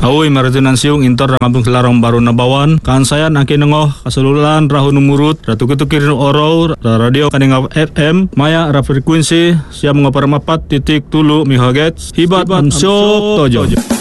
Hawi maretunansiung intor Kampung Selarong Baru Nabawan kan saya naki nengoh kasululan rahu numurut ratu ketukirin oro radio kaningap FM maya ra frekuensi siap ngoper 4.7 MHz hibat amsyok tojo.